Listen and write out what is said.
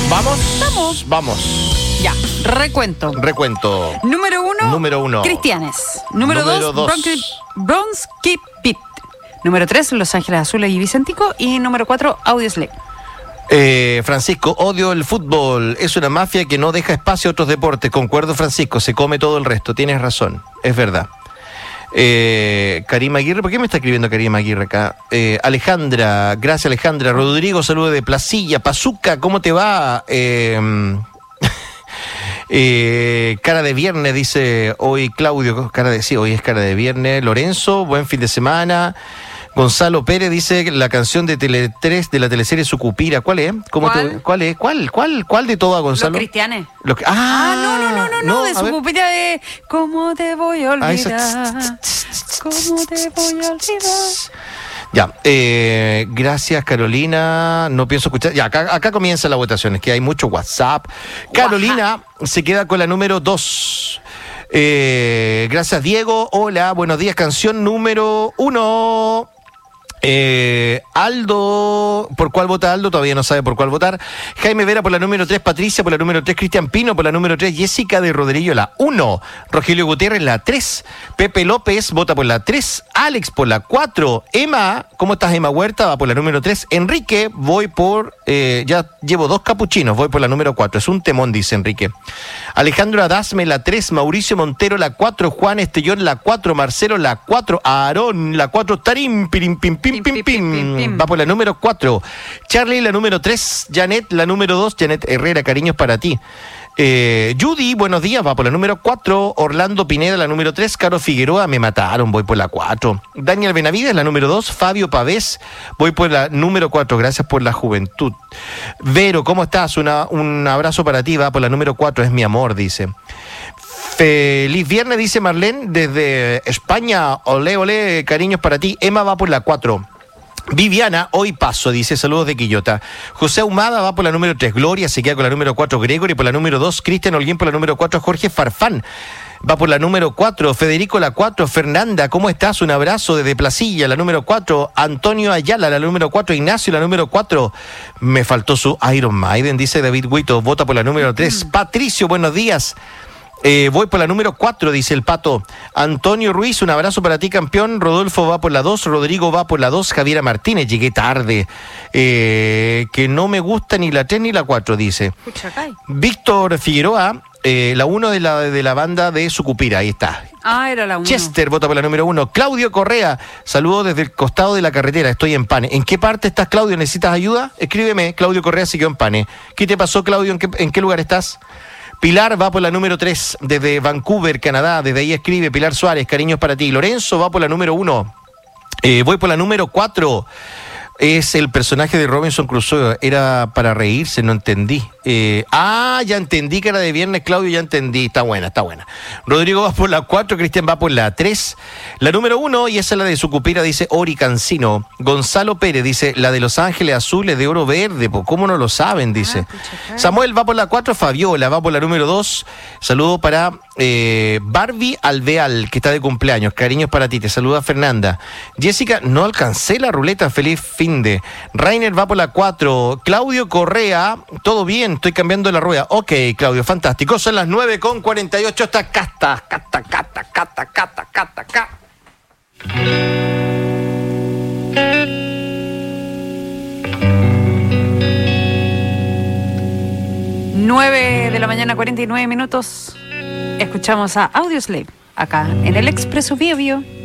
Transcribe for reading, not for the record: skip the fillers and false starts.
Vamos. Ya, recuento. Número uno. Cristianes. Número dos. Bronski Pit. Número 3, Los Ángeles Azules y Vicentico. Y número 4, Audioslave. Francisco, odio el fútbol. Es una mafia que no deja espacio a otros deportes. Concuerdo, Francisco, se come todo el resto. Tienes razón, es verdad. Karima Aguirre, ¿por qué me está escribiendo Karima Aguirre acá? Alejandra, gracias Alejandra. Rodrigo, saludo de Placilla. Pazuca, ¿cómo te va? Cara de viernes, dice hoy Claudio. Hoy es cara de viernes. Lorenzo, buen fin de semana. Gonzalo Pérez dice la canción de Tele 3 de la teleserie Sucupira. ¿Cuál es? ¿Cuál es? ¿Cuál de todas, Gonzalo? Los Cristianes. No, de Sucupira de ¿cómo te voy a olvidar? ¿Cómo te voy a olvidar? Ya, gracias Carolina, no pienso escuchar. Ya, acá comienza la votación, es que hay mucho WhatsApp. Carolina se queda con la número 2. Gracias Diego, hola, buenos días, canción número 1. Aldo, ¿por cuál vota Aldo? Todavía no sabe por cuál votar. Jaime Vera por la número 3, Patricia por la número 3, Cristian Pino por la número 3, Jessica de Rodrillo la 1, Rogelio Gutiérrez la 3, Pepe López vota por la 3, Alex por la 4, Emma, ¿cómo estás Emma Huerta? Va por la número 3, Enrique, voy por, ya llevo 2 capuchinos, voy por la número 4, es un temón, dice Enrique. Alejandro Adasme la 3, Mauricio Montero la 4, Juan Estellón la 4, Marcelo la 4, Aarón la 4, Tarim, pirim, pim, pim, pim, pim. Va por la número 4. Charlie la número 3. Janet la número 2. Janet Herrera, cariños para ti. Judy, buenos días, va por la número 4. Orlando Pineda la número 3. Caro Figueroa, me mataron, voy por la 4. Daniel Benavides la número 2. Fabio Pavés, voy por la número 4. Gracias por la juventud. Vero, ¿cómo estás? Un abrazo para ti, va por la número 4. Es mi amor, dice. Feliz viernes, dice Marlene, desde España. Olé, olé, cariños para ti. Emma va por la 4. Viviana, hoy paso, dice, saludos de Quillota. José Ahumada va por la número 3, Gloria se queda con la número 4, Gregory por la número 2, Cristian Holguín por la número 4, Jorge Farfán va por la número 4, Federico la 4, Fernanda, ¿cómo estás? Un abrazo desde Placilla, la número 4, Antonio Ayala, la número 4, Ignacio, la número 4, me faltó su Iron Maiden, dice David Huito, vota por la número 3, Patricio, buenos días. Voy por la número 4, dice el Pato. Antonio Ruiz, un abrazo para ti, campeón. Rodolfo va por la 2, Rodrigo va por la 2, Javiera Martínez, llegué tarde. Que no me gusta ni la 3 ni la 4, dice. Víctor Figueroa, la 1 de la banda de Sucupira, ahí está. Era la 1. Chester vota por la número 1. Claudio Correa, saludo desde el costado de la carretera, estoy en Pane. ¿En qué parte estás, Claudio? ¿Necesitas ayuda? Escríbeme, Claudio Correa se quedó en Pane. ¿Qué te pasó, Claudio? ¿En qué lugar estás? Pilar va por la número 3, desde Vancouver, Canadá, desde ahí escribe Pilar Suárez, cariños para ti. Lorenzo va por la número 1, voy por la número 4, es el personaje de Robinson Crusoe, era para reírse, no entendí. Ya entendí que era de viernes, Claudio, ya entendí, está buena. Rodrigo va por la 4, Cristian va por la 3, la número 1, y esa es la de Sucupira, dice Ori Cancino. Gonzalo Pérez dice, la de Los Ángeles Azules de Oro Verde, ¿cómo no lo saben? Dice. Samuel va por la 4, Fabiola va por la número 2, saludo para Barbie Alveal, que está de cumpleaños, cariños para ti, te saluda Fernanda. Jessica, no alcancé la ruleta, feliz fin de. Rainer va por la 4, Claudio Correa, todo bien, estoy cambiando la rueda. Ok, Claudio, fantástico. Son las 9:48. Está cata. 9 de la mañana, 49 minutos. Escuchamos a Audioslave acá en el Expreso Bio Bio.